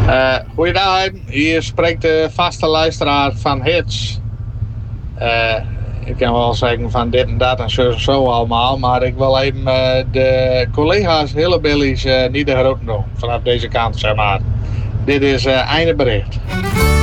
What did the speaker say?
Goeiedag, hier spreekt de vaste luisteraar van Hits. Ik kan wel zeggen van dit en dat en zo allemaal, maar ik wil even de collega's Hillebillies niet de groeten doen vanaf deze kant, zeg maar. Dit is einde bericht.